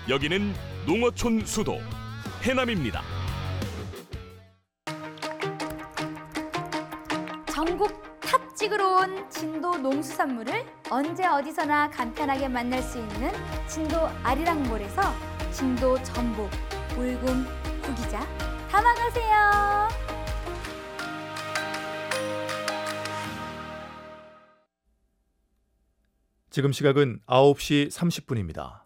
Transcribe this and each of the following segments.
여기는 농어촌 수도 해남입니다. 전국 탑 찍으러 온 진도 농수산물을 언제 어디서나 간편하게 만날 수 있는 진도 아리랑몰에서 진도 전복, 울금, 구기자 담아가세요. 지금 시각은 9시 30분입니다.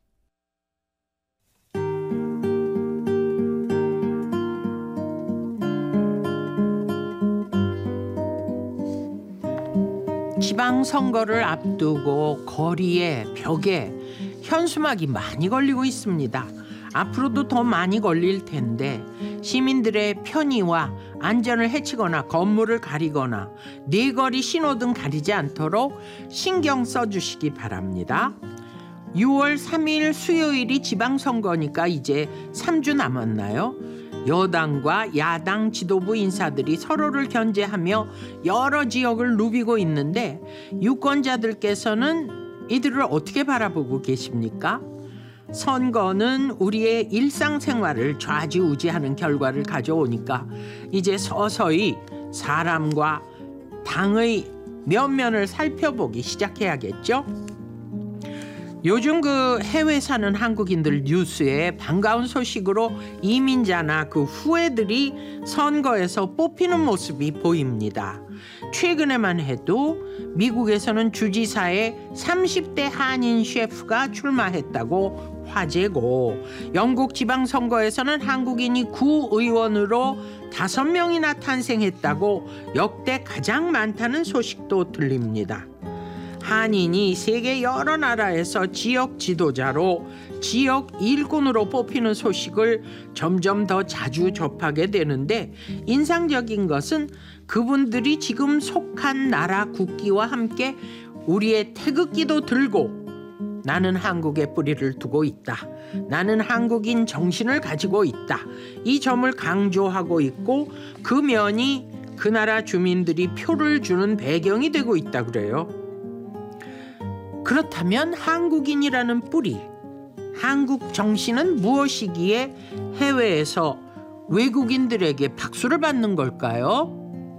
지방선거를 앞두고 거리에 벽에 현수막이 많이 걸리고 있습니다. 앞으로도 더 많이 걸릴 텐데 시민들의 편의와 안전을 해치거나 건물을 가리거나 네거리 신호등 가리지 않도록 신경 써주시기 바랍니다. 6월 3일 수요일이 지방선거니까 이제 3주 남았나요? 여당과 야당 지도부 인사들이 서로를 견제하며 여러 지역을 누비고 있는데 유권자들께서는 이들을 어떻게 바라보고 계십니까? 선거는 우리의 일상생활을 좌지우지하는 결과를 가져오니까 이제 서서히 사람과 당의 면면을 살펴보기 시작해야겠죠? 요즘 그 해외 사는 한국인들 뉴스에 반가운 소식으로 이민자나 그 후예들이 선거에서 뽑히는 모습이 보입니다. 최근에만 해도 미국에서는 주지사에 30대 한인 셰프가 출마했다고 화제고, 영국 지방선거에서는 한국인이 구의원으로 5명이나 탄생했다고 역대 가장 많다는 소식도 들립니다. 한인이 세계 여러 나라에서 지역 지도자로 지역 일꾼으로 뽑히는 소식을 점점 더 자주 접하게 되는데 인상적인 것은 그분들이 지금 속한 나라 국기와 함께 우리의 태극기도 들고 나는 한국에 뿌리를 두고 있다. 나는 한국인 정신을 가지고 있다. 이 점을 강조하고 있고 그 면이 그 나라 주민들이 표를 주는 배경이 되고 있다 그래요. 그렇다면 한국인이라는 뿌리, 한국 정신은 무엇이기에 해외에서 외국인들에게 박수를 받는 걸까요?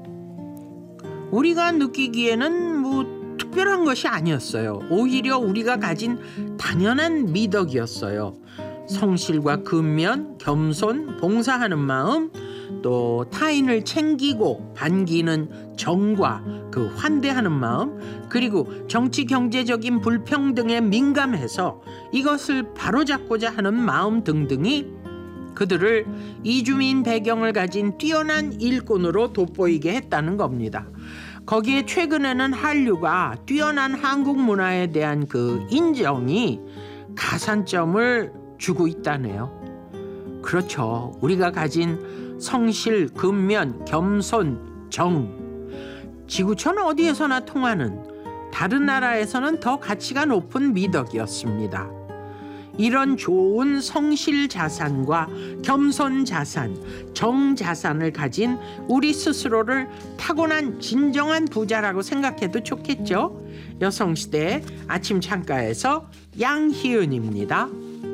우리가 느끼기에는 특별한 것이 아니었어요. 오히려 우리가 가진 당연한 미덕이었어요. 성실과 근면, 겸손, 봉사하는 마음, 또 타인을 챙기고 반기는 정과 그 환대하는 마음, 그리고 정치 경제적인 불평등에 민감해서 이것을 바로잡고자 하는 마음 등등이 그들을 이주민 배경을 가진 뛰어난 일꾼으로 돋보이게 했다는 겁니다. 거기에 최근에는 한류가 뛰어난 한국 문화에 대한 그 인정이 가산점을 주고 있다네요. 그렇죠. 우리가 가진 성실, 근면, 겸손, 정, 지구촌 어디에서나 통하는, 다른 나라에서는 더 가치가 높은 미덕이었습니다. 이런 좋은 성실 자산과 겸손 자산, 정 자산을 가진 우리 스스로를 타고난 진정한 부자라고 생각해도 좋겠죠? 여성시대 아침 창가에서 양희은입니다.